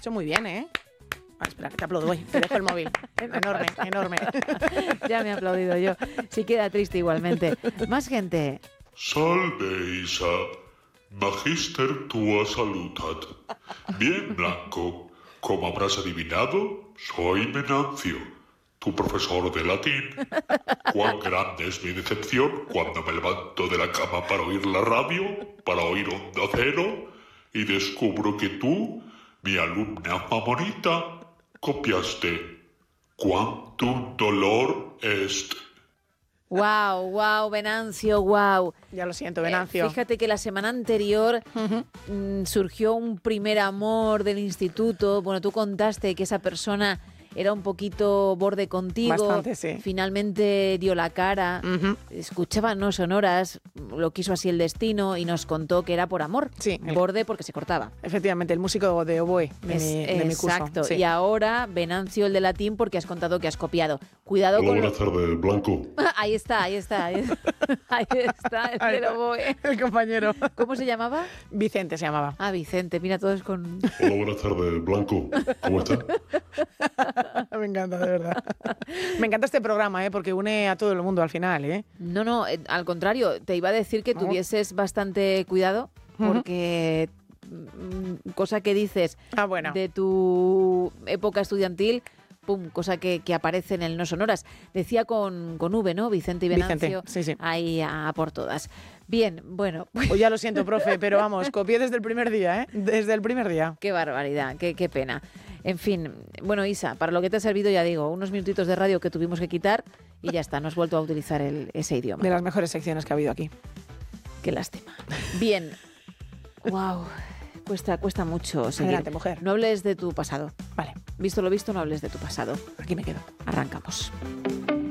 hecho muy bien, ¿eh? Ah, espera, que te aplaudo, voy, te dejo el móvil. Enorme, enorme. Ya me he aplaudido yo. Sí queda triste igualmente. Más gente. Salve, Isa. Magister tua salutat. Bien, Blanco. Como habrás adivinado, soy Venancio, tu profesor de latín. Cuán grande es mi decepción cuando me levanto de la cama para oír la radio, para oír Onda Cero, y descubro que tú, mi alumna favorita, copiaste Quantum dolor est. Wow, Venancio, wow. Ya lo siento, Venancio. Fíjate que la semana anterior surgió un primer amor del instituto. Bueno, tú contaste que esa persona era un poquito borde contigo. Bastante, sí. Finalmente dio la cara. Escuchaba no sonoras, lo quiso así el destino y nos contó que era por amor. Sí. Borde porque se cortaba. Efectivamente, el músico de oboe de mi curso. Exacto. Sí. Y ahora, Venancio, el de latín, porque has contado que has copiado. Cuidado Hola, con... buenas tardes, Blanco. Ahí está. Ahí está, el del oboe. El compañero. ¿Cómo se llamaba? Vicente se llamaba. Ah, Vicente, mira, todos con... Hola, buenas tardes, Blanco. ¿Cómo estás? Me encanta, de verdad. Me encanta este programa, porque une a todo el mundo al final, ¿eh? No, al contrario, te iba a decir que tuvieses bastante cuidado, porque cosa que dices de tu época estudiantil, pum, cosa que aparece en el No Sonoras. Decía con V, ¿no? Vicente y Venancio. Vicente, sí. Ahí a por todas. Bien, bueno. Pues ya lo siento, profe, pero vamos, copié desde el primer día, ¿eh? Desde el primer día. Qué barbaridad, qué pena. En fin, bueno, Isa, para lo que te ha servido, ya digo, unos minutitos de radio que tuvimos que quitar y ya está, no has vuelto a utilizar ese idioma. De las mejores secciones que ha habido aquí. Qué lástima. Bien. Wow. Cuesta mucho seguir. Adelante, mujer. No hables de tu pasado. Vale. Visto lo visto, no hables de tu pasado. Aquí me quedo. Arrancamos.